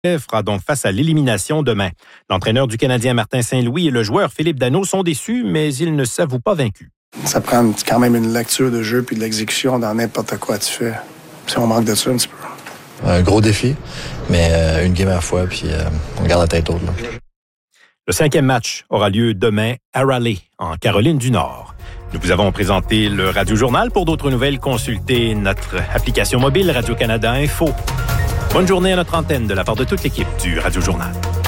fera donc face à l'élimination demain. L'entraîneur du Canadien Martin Saint-Louis et le joueur Philippe Danault sont déçus, mais ils ne s'avouent pas vaincus. Ça prend quand même une lecture de jeu puis de l'exécution dans n'importe quoi tu fais. Si on manque de ça un petit peu. Un gros défi, mais une game à la fois, puis on garde la tête haute. Là. Le 5e match aura lieu demain à Raleigh, en Caroline du Nord. Nous vous avons présenté le Radio-Journal. Pour d'autres nouvelles, consultez notre application mobile Radio-Canada Info. Bonne journée à notre antenne de la part de toute l'équipe du Radio-Journal.